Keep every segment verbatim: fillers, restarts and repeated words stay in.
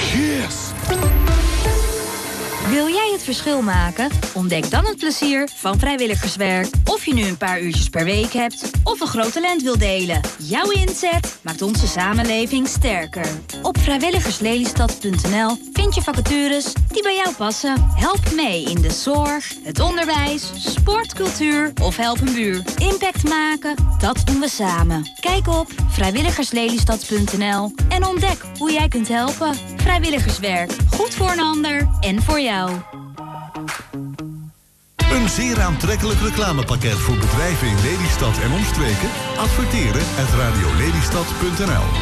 Cheers! Wil jij het verschil maken? Ontdek dan het plezier van vrijwilligerswerk. Of je nu een paar uurtjes per week hebt of een groot talent wil delen. Jouw inzet maakt onze samenleving sterker. Op vrijwilligerslelystad punt n l vind je vacatures die bij jou passen. Help mee in de zorg, het onderwijs, sport, cultuur of help een buur. Impact maken, dat doen we samen. Kijk op vrijwilligerslelystad punt n l en ontdek hoe jij kunt helpen. Vrijwilligerswerk, goed voor een ander en voor jou. Een zeer aantrekkelijk reclamepakket voor bedrijven in Lelystad en omstreken? Adverteren at radiolelystad punt n l.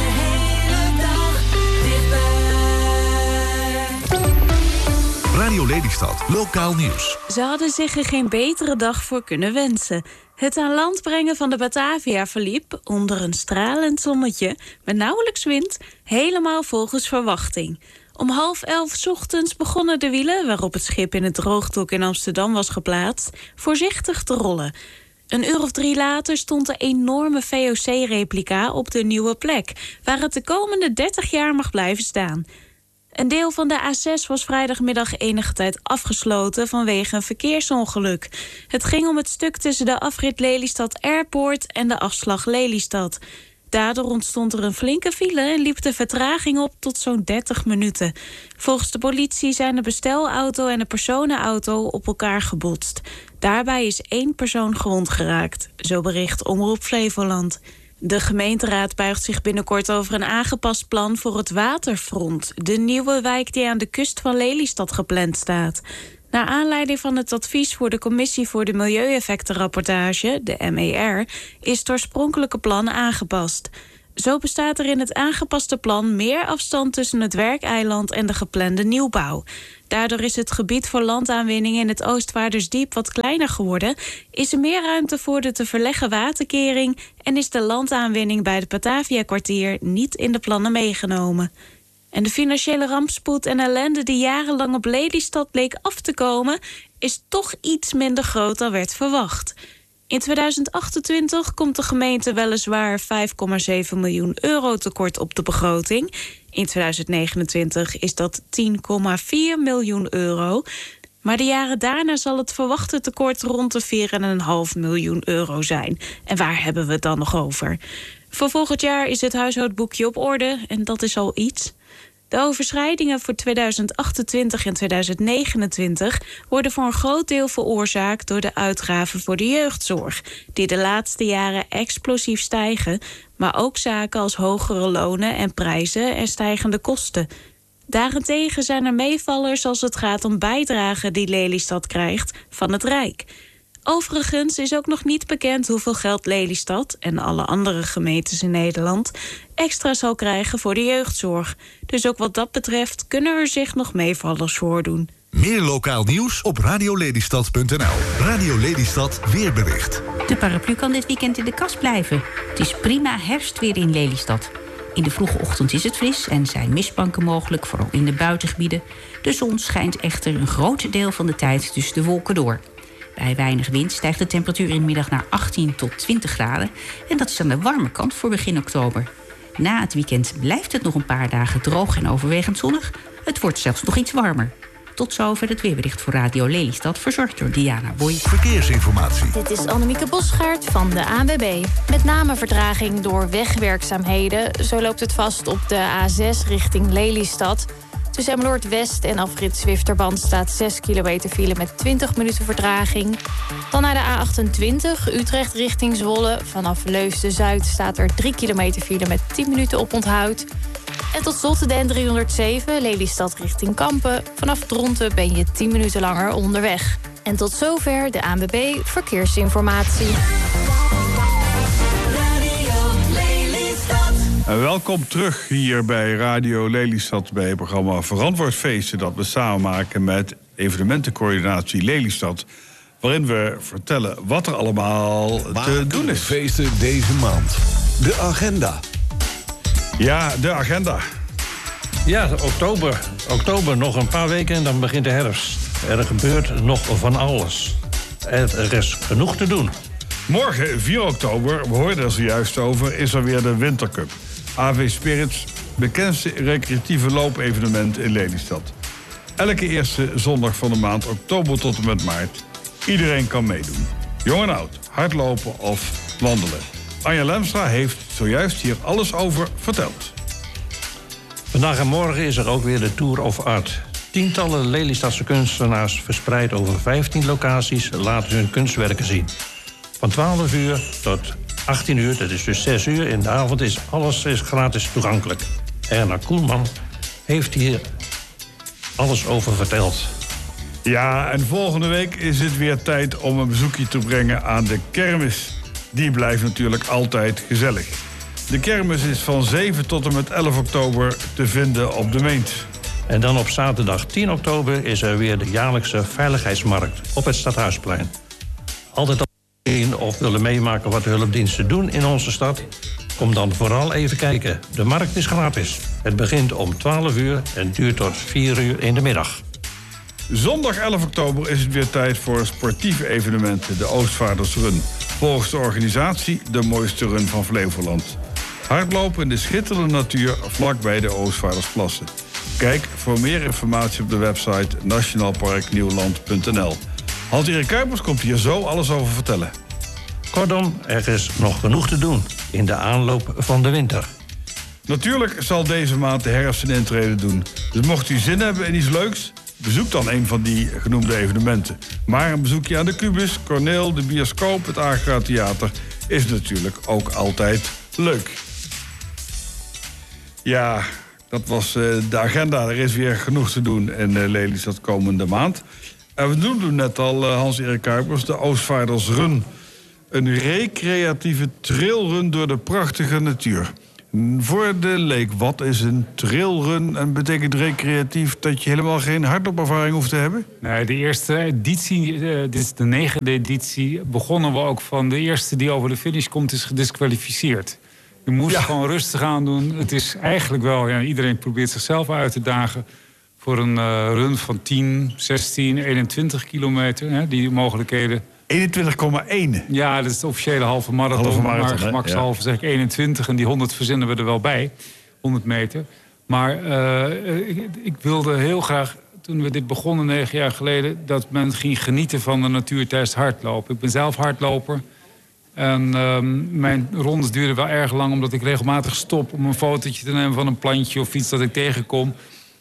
Radio Lelystad, lokaal nieuws. Ze hadden zich er geen betere dag voor kunnen wensen. Het aan land brengen van de Batavia verliep onder een stralend zonnetje met nauwelijks wind, helemaal volgens verwachting. Om half elf ochtends begonnen de wielen, waarop het schip in het droogdok in Amsterdam was geplaatst, voorzichtig te rollen. Een uur of drie later stond de enorme V O C-replica op de nieuwe plek, waar het de komende dertig jaar mag blijven staan. Een deel van de A zes was vrijdagmiddag enige tijd afgesloten vanwege een verkeersongeluk. Het ging om het stuk tussen de afrit Lelystad Airport en de afslag Lelystad. Daardoor ontstond er een flinke file en liep de vertraging op tot zo'n dertig minuten. Volgens de politie zijn de bestelauto en de personenauto op elkaar gebotst. Daarbij is één persoon gewond geraakt, zo bericht Omroep Flevoland. De gemeenteraad buigt zich binnenkort over een aangepast plan voor het Waterfront, de nieuwe wijk die aan de kust van Lelystad gepland staat. Naar aanleiding van het advies voor de Commissie voor de Milieueffectenrapportage, de M E R, is het oorspronkelijke plan aangepast. Zo bestaat er in het aangepaste plan meer afstand tussen het werkeiland en de geplande nieuwbouw. Daardoor is het gebied voor landaanwinning in het Oostvaardersdiep wat kleiner geworden, is er meer ruimte voor de te verleggen waterkering en is de landaanwinning bij het Batavia-kwartier niet in de plannen meegenomen. En de financiële rampspoed en ellende die jarenlang op Lelystad leek af te komen, is toch iets minder groot dan werd verwacht. In tweeduizend achtentwintig komt de gemeente weliswaar vijf komma zeven miljoen euro tekort op de begroting. In tweeduizend negenentwintig is dat tien komma vier miljoen euro. Maar de jaren daarna zal het verwachte tekort rond de vier komma vijf miljoen euro zijn. En waar hebben we het dan nog over? Voor volgend jaar is het huishoudboekje op orde en dat is al iets. De overschrijdingen voor tweeduizend achtentwintig en tweeduizend negenentwintig worden voor een groot deel veroorzaakt door de uitgaven voor de jeugdzorg, die de laatste jaren explosief stijgen, maar ook zaken als hogere lonen en prijzen en stijgende kosten. Daarentegen zijn er meevallers als het gaat om bijdragen die Lelystad krijgt van het Rijk. Overigens is ook nog niet bekend hoeveel geld Lelystad en alle andere gemeentes in Nederland extra zal krijgen voor de jeugdzorg. Dus ook wat dat betreft kunnen er zich nog meevallers voordoen. Meer lokaal nieuws op radiolelystad punt n l. Radio Lelystad weerbericht. De paraplu kan dit weekend in de kast blijven. Het is prima herfstweer in Lelystad. In de vroege ochtend is het fris en zijn mistbanken mogelijk, vooral in de buitengebieden. De zon schijnt echter een groot deel van de tijd tussen de wolken door. Bij weinig wind stijgt de temperatuur in de middag naar achttien tot twintig graden. En dat is aan de warme kant voor begin oktober. Na het weekend blijft het nog een paar dagen droog en overwegend zonnig. Het wordt zelfs nog iets warmer. Tot zover het weerbericht voor Radio Lelystad, verzorgd door Diana Boy. Verkeersinformatie. Dit is Annemieke Bosgaard van de A N W B. Met name vertraging door wegwerkzaamheden. Zo loopt het vast op de A zes richting Lelystad. Tussen Emmeloord West en afrit Zwifterband staat zes kilometer file met twintig minuten vertraging. Dan naar de A achtentwintig, Utrecht richting Zwolle. Vanaf Leusden-Zuid staat er drie kilometer file met tien minuten oponthoud. En tot slot de N driehonderdzeven, Lelystad richting Kampen. Vanaf Dronten ben je tien minuten langer onderweg. En tot zover de A N W B Verkeersinformatie. En welkom terug hier bij Radio Lelystad bij het programma Verantwoord Feesten, dat we samen maken met evenementencoördinatie Lelystad, waarin we vertellen wat er allemaal te doen is. Feesten deze maand. De agenda. Ja, de agenda. Ja, oktober. Oktober, nog een paar weken en dan begint de herfst. Er gebeurt nog van alles. Er is genoeg te doen. Morgen, vier oktober, we hoorden er zojuist over, is er weer de Wintercup. A V Spirits bekendste recreatieve loopevenement in Lelystad. Elke eerste zondag van de maand oktober tot en met maart. Iedereen kan meedoen. Jong en oud, hardlopen of wandelen. Anja Lemstra heeft zojuist hier alles over verteld. Vandaag en morgen is er ook weer de Tour of Art. Tientallen Lelystadse kunstenaars verspreid over vijftien locaties laten hun kunstwerken zien. Van twaalf uur tot achttien uur, dat is dus zes uur in de avond, is alles is gratis toegankelijk. Erna Koelman heeft hier alles over verteld. Ja, en volgende week is het weer tijd om een bezoekje te brengen aan de kermis. Die blijft natuurlijk altijd gezellig. De kermis is van zeven tot en met elf oktober te vinden op de Meent. En dan op zaterdag tien oktober is er weer de jaarlijkse veiligheidsmarkt op het Stadhuisplein. Altijd al zien of willen meemaken wat de hulpdiensten doen in onze stad? Kom dan vooral even kijken. De markt is gratis. Het begint om twaalf uur en duurt tot vier uur in de middag. Zondag elf oktober is het weer tijd voor sportieve evenementen, de Oostvaardersrun. Volgens de organisatie de mooiste run van Flevoland. Hardlopen in de schitterende natuur vlakbij de Oostvaardersplassen. Kijk voor meer informatie op de website nationaal park nieuwland punt n l. Hans-Erik Kuipers komt hier zo alles over vertellen. Kortom, er is nog genoeg te doen in de aanloop van de winter. Natuurlijk zal deze maand de herfst een intrede doen. Dus mocht u zin hebben in iets leuks, bezoek dan een van die genoemde evenementen. Maar een bezoekje aan de Kubus, Corneel, de bioscoop, het Agra Theater is natuurlijk ook altijd leuk. Ja, dat was uh, de agenda. Er is weer genoeg te doen in uh, Lelystad komende maand. En we doen net al, uh, Hans-Erik Kuipers, de Oostvaardersrun. Een recreatieve trailrun door de prachtige natuur. Voor de leek, wat is een trailrun? En betekent recreatief dat je helemaal geen hardloopervaring hoeft te hebben? Nee, de eerste editie, uh, dit is de negende editie, begonnen we ook van de eerste die over de finish komt is gedisqualificeerd. Je moest ja. gewoon rustig aan doen. Het is eigenlijk wel, ja, iedereen probeert zichzelf uit te dagen voor een uh, run van tien, zestien, eenentwintig kilometer. Hè, die mogelijkheden. eenentwintig komma één. Ja, dat is de officiële halve marathon. Halve marathon, maar gemakshalve ja. zeg ik eenentwintig en die honderd verzinnen we er wel bij. honderd meter. Maar uh, ik, ik wilde heel graag, toen we dit begonnen negen jaar geleden, dat men ging genieten van de natuur tijdens hardlopen. Ik ben zelf hardloper. En uh, mijn rondes duurden wel erg lang, omdat ik regelmatig stop om een fotootje te nemen van een plantje of iets dat ik tegenkom.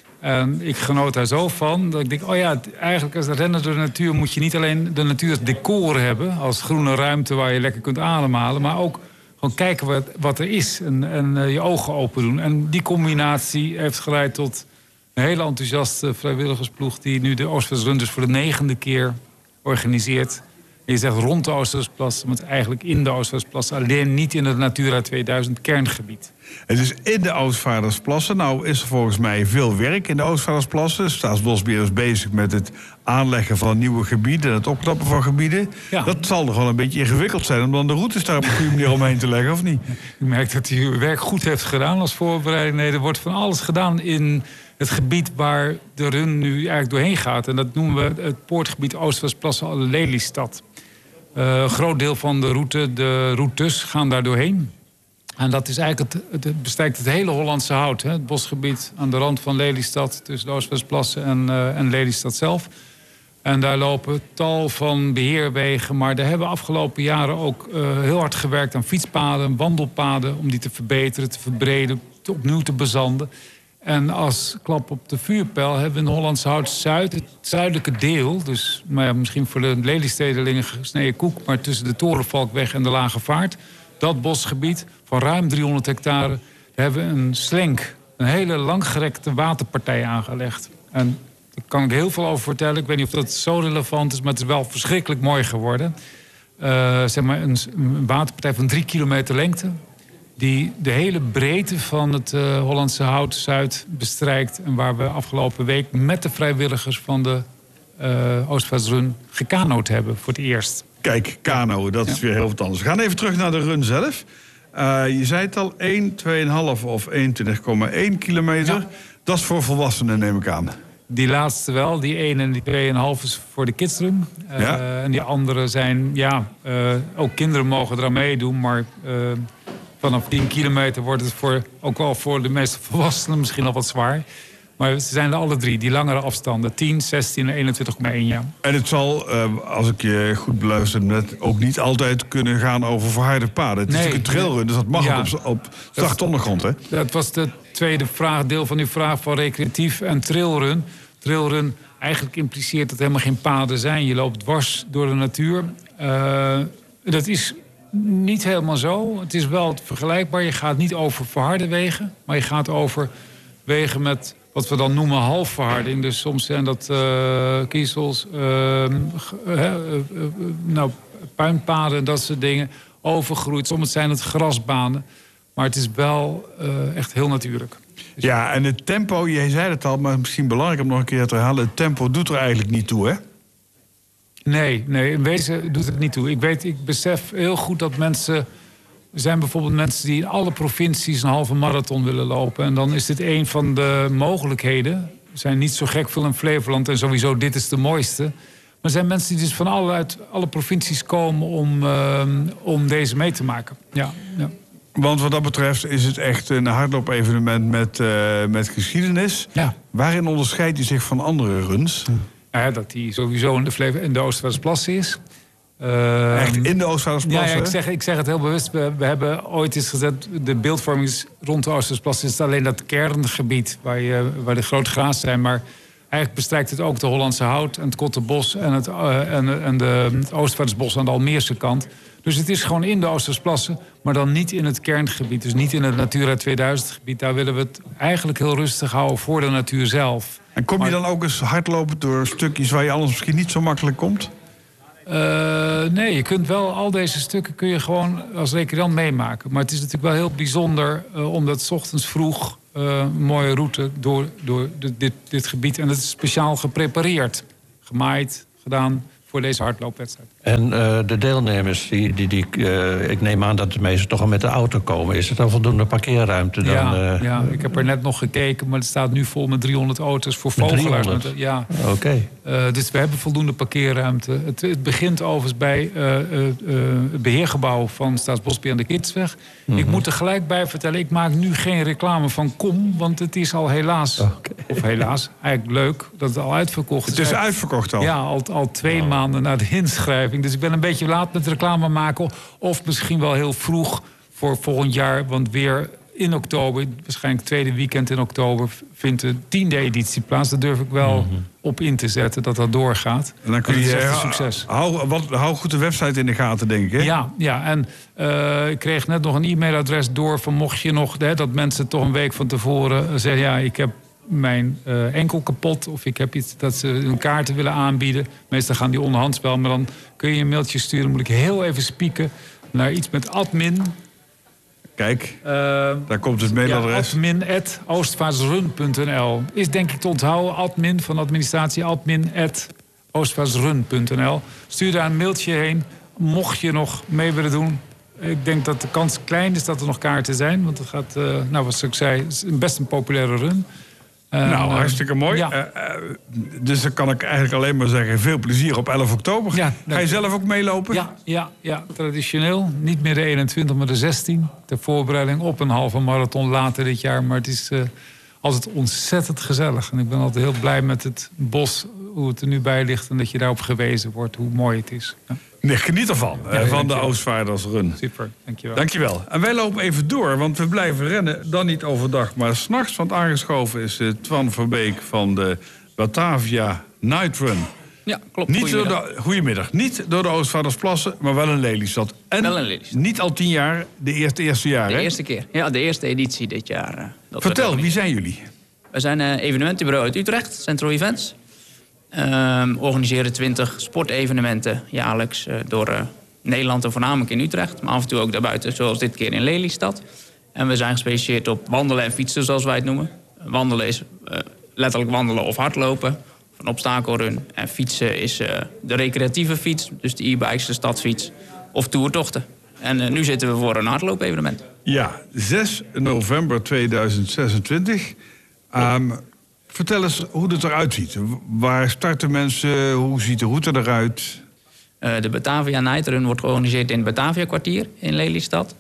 En ik genoot daar zo van dat ik denk, oh ja, eigenlijk als renner door de natuur moet je niet alleen de natuur als decor hebben, als groene ruimte waar je lekker kunt ademhalen, maar ook gewoon kijken wat, wat er is en, en uh, je ogen open doen. En die combinatie heeft geleid tot een hele enthousiaste vrijwilligersploeg die nu de Oostvaardersrun dus voor de negende keer organiseert. En je zegt rond de Oostvaardersplassen, maar eigenlijk in de Oostvaardersplassen, alleen niet in het Natura tweeduizend kerngebied. Het is in de Oostvaardersplassen. Nou is er volgens mij veel werk in de Oostvaardersplassen. Staatsbosbeheer is bezig met het aanleggen van nieuwe gebieden en het opknappen van gebieden. Ja. Dat zal nog wel een beetje ingewikkeld zijn om dan de routes daar op een goede manier omheen te leggen, of niet? U merkt dat u uw werk goed heeft gedaan als voorbereiding. Nee, er wordt van alles gedaan in het gebied waar de run nu eigenlijk doorheen gaat. En dat noemen we het poortgebied Oostvaardersplassen Lelystad. Uh, een groot deel van de route, de routes, gaan daar doorheen. En dat is eigenlijk het, het bestrijkt het hele Hollandse Hout. Hè? Het bosgebied aan de rand van Lelystad, tussen de Oostvaardersplassen en, uh, en Lelystad zelf. En daar lopen tal van beheerwegen. Maar daar hebben we afgelopen jaren ook uh, heel hard gewerkt aan fietspaden, wandelpaden, om die te verbeteren, te verbreden, te, opnieuw te bezanden. En als klap op de vuurpijl hebben we in Hollandse Hout Zuid, het zuidelijke deel, dus maar ja, misschien voor de Lelystedelingen gesneden koek, maar tussen de Torenvalkweg en de Lage Vaart, dat bosgebied van ruim driehonderd hectare, daar hebben we een slenk, een hele langgerekte waterpartij aangelegd. En daar kan ik heel veel over vertellen. Ik weet niet of dat zo relevant is, maar het is wel verschrikkelijk mooi geworden. Uh, zeg maar een, een waterpartij van drie kilometer lengte, die de hele breedte van het uh, Hollandse Hout Zuid bestrijkt. En waar we afgelopen week met de vrijwilligers van de uh, Oostvaardersrun gekanood hebben voor het eerst. Kijk, kano, dat is ja. weer heel wat anders. We gaan even terug naar de run zelf. Uh, je zei het al, één, twee komma vijf of eenentwintig komma één kilometer. Ja. Dat is voor volwassenen, neem ik aan. Die laatste wel, die één en die twee komma vijf is voor de kidsrun. Uh, ja. En die andere zijn, ja, uh, ook kinderen mogen eraan meedoen, maar Uh, vanaf tien kilometer wordt het voor, ook wel voor de meeste volwassenen misschien al wat zwaar. Maar ze zijn er alle drie, die langere afstanden. tien, zestien en eenentwintig komma één, ja. En het zal, uh, als ik je goed beluister net, ook niet altijd kunnen gaan over verharde paden. Het is nee, natuurlijk een trailrun, dus dat mag ja, ook op, op zachte ondergrond, hè? Dat was de tweede vraag, deel van uw vraag van recreatief en trailrun. Trailrun eigenlijk impliceert dat er helemaal geen paden zijn. Je loopt dwars door de natuur. Uh, dat is niet helemaal zo. Het is wel vergelijkbaar. Je gaat niet over verharde wegen, maar je gaat over wegen met wat we dan noemen halfverharding. Dus soms zijn dat uh, kiezels, uh, uh, uh, uh, nou, puinpaden en dat soort dingen. Overgroeid. Soms zijn het grasbanen. Maar het is wel uh, echt heel natuurlijk. Dus ja, en het tempo, jij zei het al, maar misschien belangrijk om nog een keer te herhalen. Het tempo doet er eigenlijk niet toe, hè? Nee, nee, in wezen doet het niet toe. Ik weet, ik besef heel goed dat mensen... Er zijn bijvoorbeeld mensen die in alle provincies een halve marathon willen lopen. En dan is dit een van de mogelijkheden. Er zijn niet zo gek veel in Flevoland en sowieso dit is de mooiste. Maar er zijn mensen die dus van alle, uit alle provincies komen om, uh, om deze mee te maken. Ja, ja. Want wat dat betreft is het echt een hardloop-evenement met, uh, met geschiedenis. Ja. Waarin onderscheidt hij zich van andere runs? Ja, dat hij sowieso in de, Flevo- in de Oostvaardersplassen is. Uh, Echt in de Oostvaardersplassen? Ja, ja ik, zeg, ik zeg het heel bewust. We, we hebben ooit eens gezet, de beeldvorming is rond de Oostvaardersplassen is alleen dat kerngebied waar, je, waar de grote grazen zijn. Maar eigenlijk bestrijkt het ook de Hollandse Hout en het Kottenbos en het, uh, en, en de, het Oostvaardersbos aan de Almeerse kant. Dus het is gewoon in de Oosterplassen, maar dan niet in het kerngebied. Dus niet in het Natura tweeduizend gebied. Daar willen we het eigenlijk heel rustig houden voor de natuur zelf. En kom je dan ook eens hardlopen door stukjes waar je anders misschien niet zo makkelijk komt? Uh, nee, je kunt wel al deze stukken kun je gewoon als recreant meemaken. Maar het is natuurlijk wel heel bijzonder uh, omdat 's ochtends vroeg uh, een mooie route door, door de, dit, dit gebied. En dat is speciaal geprepareerd, gemaaid, gedaan voor deze hardloopwedstrijd. En uh, de deelnemers, die, die, die, uh, ik neem aan dat de meesten toch al met de auto komen. Is het dan voldoende parkeerruimte? Dan, ja, uh, ja, ik heb er net nog gekeken, maar het staat nu vol met driehonderd auto's voor vogelaars. Met, ja. Oké. Okay. Uh, dus we hebben voldoende parkeerruimte. Het, het begint overigens bij uh, uh, uh, het beheergebouw van Staatsbosbeheer aan de Kidsweg. Mm-hmm. Ik moet er gelijk bij vertellen, ik maak nu geen reclame van Kom, want het is al helaas, okay. of helaas, eigenlijk leuk dat het al uitverkocht is. Het is uitverkocht al? Ja, al, al twee oh. maanden na de inschrijving. Dus ik ben een beetje laat met reclame maken. Of misschien wel heel vroeg voor volgend jaar. Want weer in oktober, waarschijnlijk tweede weekend in oktober, vindt de tiende editie plaats. Daar durf ik wel mm-hmm. op in te zetten dat dat doorgaat. En dan kun je, echt een succes. Hou, wat, hou goed de website in de gaten, denk ik. Hè? Ja, ja, en uh, ik kreeg net nog een e-mailadres door van mocht je nog, hè, dat mensen toch een week van tevoren zeggen, ja, ik heb mijn uh, enkel kapot of ik heb iets dat ze hun kaarten willen aanbieden. Meestal gaan die onderhands wel, maar dan kun je een mailtje sturen. Dan moet ik heel even spieken naar iets met admin. Kijk, uh, daar komt het Ja, mailadres. admin at oostvaardersrun punt n l is denk ik te onthouden. Admin van administratie, admin at oostvaardersrun punt n l. Stuur daar een mailtje heen. Mocht je nog mee willen doen. Ik denk dat de kans klein is dat er nog kaarten zijn. Want het gaat, uh, nou wat ik zei, is best een populaire run. Uh, nou, hartstikke mooi. Ja. Uh, uh, dus dan kan ik eigenlijk alleen maar zeggen, veel plezier op elf oktober. Ja, ga je zelf ook meelopen? Ja, ja, ja, traditioneel. Niet meer de eenentwintig, maar de zestien. Ter voorbereiding op een halve marathon later dit jaar. Maar het is uh, altijd ontzettend gezellig. En ik ben altijd heel blij met het bos, hoe het er nu bij ligt. En dat je daarop gewezen wordt, hoe mooi het is. Ja. Nee, geniet ervan, ja, uh, van de Oostvaardersrun. Super, dankjewel. Dankjewel. En wij lopen even door, want we blijven rennen. Dan niet overdag, maar 's nachts. Want aangeschoven is uh, Twan Verbeek van de Batavia Night Run. Ja, klopt. Niet goedemiddag. Door de, goedemiddag. Niet door de Oostvaardersplassen, maar wel in Lelystad. En wel in Lelystad. Niet al tien jaar, de eerste, eerste jaar, De hè? eerste keer. Ja, de eerste editie dit jaar. Uh, dat Vertel, wie zijn jullie? We zijn een uh, evenementenbureau uit Utrecht, Central Events. Um, organiseren twintig sportevenementen jaarlijks uh, door uh, Nederland en voornamelijk in Utrecht. Maar af en toe ook daarbuiten, zoals dit keer in Lelystad. En we zijn gespecialiseerd op wandelen en fietsen, zoals wij het noemen. Wandelen is uh, letterlijk wandelen of hardlopen. Of een obstakelrun. En fietsen is uh, de recreatieve fiets, dus de e-bikes, de stadsfiets of toertochten. En uh, nu zitten we voor een hardloopevenement. Ja, zes november tweeduizend zesentwintig. Um, Vertel eens hoe het eruit ziet. Waar starten mensen? Hoe ziet de route eruit? Uh, de Batavia Night Run wordt georganiseerd in het Batavia kwartier in Lelystad.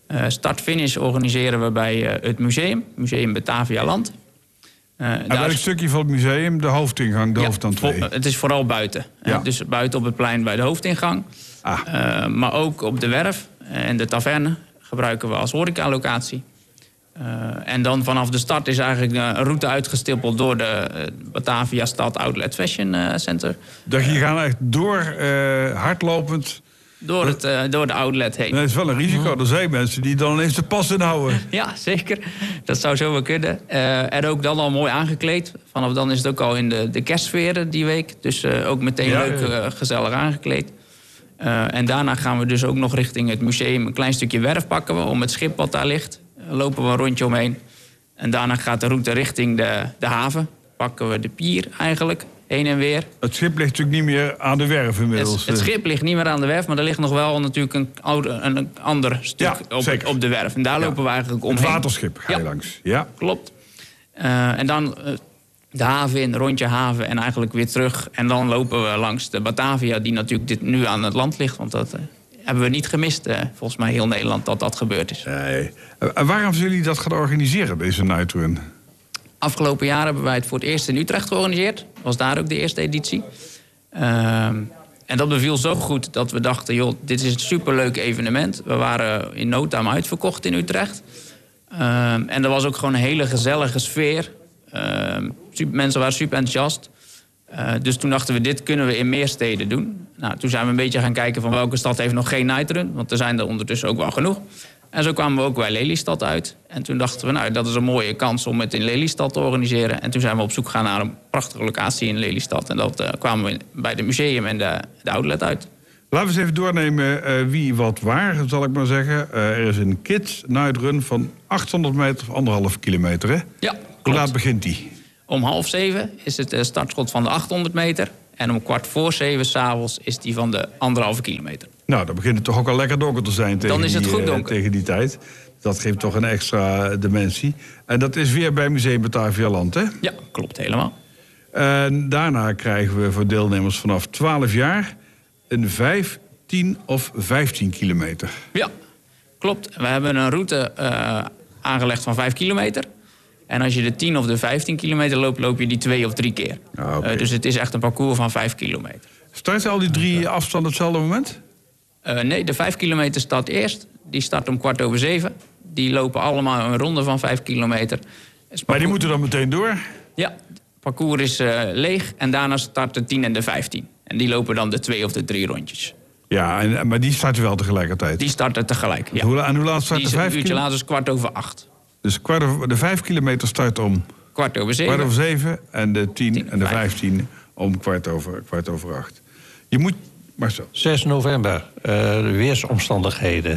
Uh, Start-finish organiseren we bij uh, het museum, Museum Batavia Land. Uh, en welk is... stukje van het museum? De hoofdingang, de ja, hoofdentree? Vol, het is vooral buiten. Ja. Uh, dus buiten op het plein bij de hoofdingang. Ah. Uh, maar ook op de werf en de taverne gebruiken we als horecalocatie. Uh, en dan vanaf de start is eigenlijk een route uitgestippeld door de uh, Batavia Stad Outlet Fashion uh, Center. Dat je gaat echt door, uh, hardlopend... Door, het, uh, door de outlet heen. Dat is wel een risico. Er zijn mensen die dan ineens de pas inhouden. Ja, zeker. Dat zou zo wel kunnen. Uh, en ook dan al mooi aangekleed. Vanaf dan is het ook al in de, de kerstsfeer die week. Dus uh, ook meteen ja, leuk, uh, gezellig aangekleed. Uh, en daarna gaan we dus ook nog richting het museum. Een klein stukje werf pakken we om het schip wat daar ligt. Uh, lopen we een rondje omheen. En daarna gaat de route richting de, de haven. Pakken we de pier eigenlijk. Heen en weer. Het schip ligt natuurlijk niet meer aan de werf inmiddels. Het, het schip ligt niet meer aan de werf, maar er ligt nog wel natuurlijk een, oude, een ander stuk ja, op, op de werf. En daar ja. lopen we eigenlijk omheen. Het waterschip ga je ja. langs. Ja, klopt. Uh, en dan uh, de haven in, rondje haven en eigenlijk weer terug. En dan lopen we langs de Batavia, die natuurlijk dit nu aan het land ligt. Want dat uh, hebben we niet gemist, uh, volgens mij heel Nederland, dat dat gebeurd is. Nee. Uh, waarom zullen jullie dat gaan organiseren, deze nightrun? Afgelopen jaar hebben wij het voor het eerst in Utrecht georganiseerd. Was daar ook de eerste editie. Uh, en dat beviel zo goed dat we dachten, joh, dit is een superleuk evenement. We waren in no time uitverkocht in Utrecht. Uh, en er was ook gewoon een hele gezellige sfeer. Uh, super, mensen waren super enthousiast. Uh, dus toen dachten we, dit kunnen we in meer steden doen. Nou, toen zijn we een beetje gaan kijken van welke stad heeft nog geen nightrun. Want er zijn er ondertussen ook wel genoeg. En zo kwamen we ook bij Lelystad uit. En toen dachten we, nou, dat is een mooie kans om het in Lelystad te organiseren. En toen zijn we op zoek gegaan naar een prachtige locatie in Lelystad. En dat uh, kwamen we bij het museum en de, de outlet uit. Laten we eens even doornemen uh, wie wat waar, zal ik maar zeggen. Uh, er is een kids nightrun van achthonderd meter of anderhalf kilometer, hè? Ja, klopt. Hoe laat begint die? Om half zeven is het startschot van de achthonderd meter. En om kwart voor zeven 's avonds is die van de anderhalve kilometer. Nou, dan begint het toch ook al lekker donker te zijn tegen, dan is het die, goed donker. Uh, tegen die tijd. Dat geeft toch een extra dimensie. En dat is weer bij Museum Batavia Land, hè? Ja, klopt helemaal. En daarna krijgen we voor deelnemers vanaf twaalf jaar... een vijf, tien of vijftien kilometer. Ja, klopt. We hebben een route uh, aangelegd van vijf kilometer. En als je de tien of de vijftien kilometer loopt, loop je die twee of drie keer. Ah, okay. uh, dus het is echt een parcours van vijf kilometer. Starten al die drie afstanden op hetzelfde moment? Uh, nee, de vijf kilometer start eerst. Die start om kwart over zeven. Die lopen allemaal een ronde van vijf kilometer. Parcours... Maar die moeten dan meteen door? Ja, het parcours is uh, leeg. En daarna start de tien en de vijftien. En die lopen dan de twee of de drie rondjes. Ja, en, maar die starten wel tegelijkertijd? Die starten tegelijk, ja. Hoe, en hoe laat start de vijf? Een uurtje later is kwart over acht. Dus kwart over, de vijf kilometer start om... Kwart over zeven. Kwart over zeven en de tien, tien en de vijftien om kwart over, kwart over acht. Je moet... Marcel. zes november, uh, de weersomstandigheden.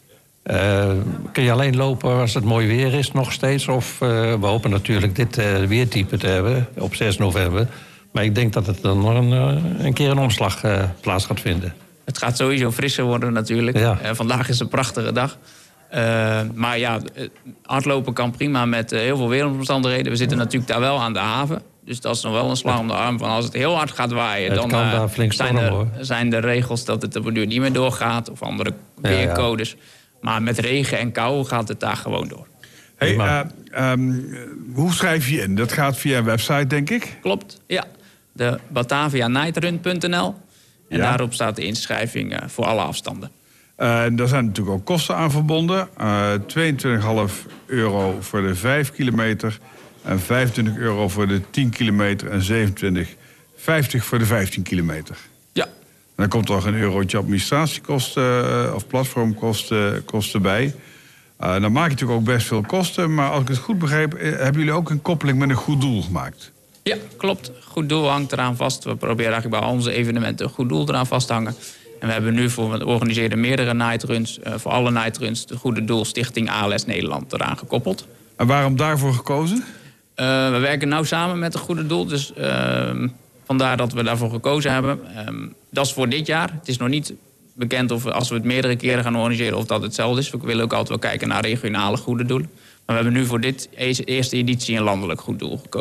Uh, kun je alleen lopen als het mooi weer is nog steeds? Of uh, we hopen natuurlijk dit uh, weertype te hebben op zes november. Maar ik denk dat het dan nog een, uh, een keer een omslag uh, plaats gaat vinden. Het gaat sowieso frisser worden natuurlijk. Ja. Uh, vandaag is een prachtige dag. Uh, maar ja, hardlopen kan prima met uh, heel veel weeromstandigheden. We zitten natuurlijk daar wel aan de haven. Dus dat is nog wel een slag om de arm. Van als het heel hard gaat waaien, het dan kan uh, daar flink zijn, stormen, er, hoor. zijn de regels dat het op een duur niet meer doorgaat. Of andere weercodes. Ja, ja. Maar met regen en kou gaat het daar gewoon door. Hey, uh, um, hoe schrijf je in? Dat gaat via een website, denk ik? Klopt, ja. De batavia nightrun punt n l. En ja. daarop staat de inschrijving uh, voor alle afstanden. Uh, daar zijn natuurlijk ook kosten aan verbonden. Uh, tweeëntwintig komma vijf euro voor de vijf kilometer... en vijfentwintig euro voor de tien kilometer... en zevenentwintig komma vijftig voor de vijftien kilometer. Ja. En dan komt er nog een eurotje administratiekosten... Uh, of platformkosten kosten bij. Uh, dan maak je natuurlijk ook best veel kosten... maar als ik het goed begreep... hebben jullie ook een koppeling met een goed doel gemaakt? Ja, klopt. Goed doel hangt eraan vast. We proberen eigenlijk bij al onze evenementen... een goed doel eraan vast te hangen. En we hebben nu voor, we organiseren meerdere nightruns. Uh, voor alle nightruns de Goede Doel Stichting A L S Nederland eraan gekoppeld. En waarom daarvoor gekozen? Uh, we werken nauw samen met het Goede Doel. Dus uh, vandaar dat we daarvoor gekozen hebben. Um, dat is voor dit jaar. Het is nog niet bekend of als we het meerdere keren gaan organiseren... of dat hetzelfde is. We willen ook altijd wel kijken naar regionale goede doelen. Maar we hebben nu voor dit eerste editie een landelijk goed doel gekozen.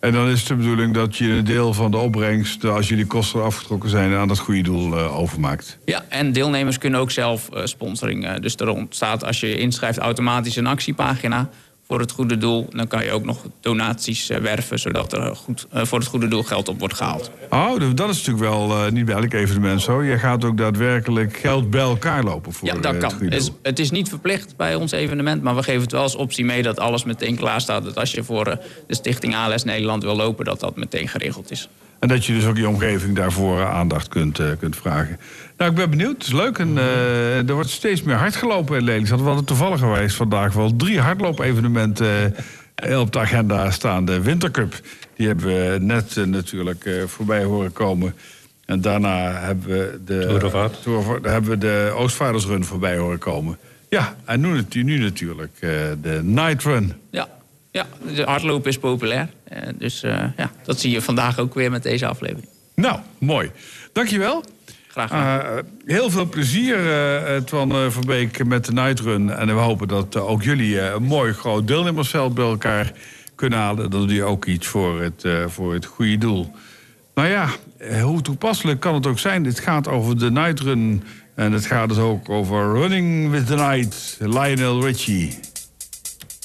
En dan is het de bedoeling dat je een deel van de opbrengst, als jullie kosten afgetrokken zijn, aan dat goede doel uh, overmaakt. Ja, en deelnemers kunnen ook zelf uh, sponsoring. Uh, dus er ontstaat, als je je inschrijft, automatisch een actiepagina voor het goede doel. Dan kan je ook nog donaties uh, werven, zodat er goed, uh, voor het goede doel geld op wordt gehaald. Oh, dat is natuurlijk wel uh, niet bij elk evenement zo. Je gaat ook daadwerkelijk geld bij elkaar lopen voor ja, dat uh, kan. het goede Het doel. is, het is niet verplicht bij ons evenement, maar we geven het wel als optie mee dat alles meteen klaar staat. Dat als je voor uh, de Stichting A L S Nederland wil lopen, dat dat meteen geregeld is. En dat je dus ook je omgeving daarvoor uh, aandacht kunt, uh, kunt vragen. Nou, ik ben benieuwd. Het is leuk. En, uh, er wordt steeds meer hard gelopen in Lelystad. We hadden toevallig geweest vandaag wel drie hardloopevenementen uh, op de agenda staan. De Wintercup, die hebben we net uh, natuurlijk uh, voorbij horen komen. En daarna hebben we de, Tour of Art. Tour, daar hebben we de Oostvaardersrun voorbij horen komen. Ja, en nu, nu natuurlijk uh, de Night Run. Ja. Ja, de hardlopen is populair. Uh, dus uh, ja, dat zie je vandaag ook weer met deze aflevering. Nou, mooi. Dankjewel. Graag gedaan. Uh, heel veel plezier, uh, Twan uh, Verbeek, met de Night Run. En we hopen dat uh, ook jullie uh, een mooi groot deelnemersveld bij elkaar kunnen halen. Dat doe je ook iets voor het, uh, voor het goede doel. Nou ja, uh, hoe toepasselijk kan het ook zijn? Dit gaat over de Night Run. En het gaat dus ook over Running with the Night, Lionel Richie.